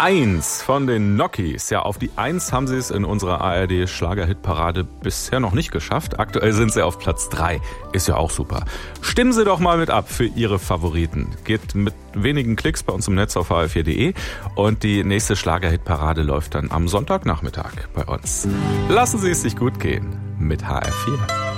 1 von den Nokis. Ja, auf die 1 haben sie es in unserer ARD-Schlager-Hit-Parade bisher noch nicht geschafft. Aktuell sind sie auf Platz 3. Ist ja auch super. Stimmen Sie doch mal mit ab für Ihre Favoriten. Geht mit wenigen Klicks bei uns im Netz auf hr4.de. Und die nächste Schlager-Hit-Parade läuft dann am Sonntagnachmittag bei uns. Lassen Sie es sich gut gehen mit HR4.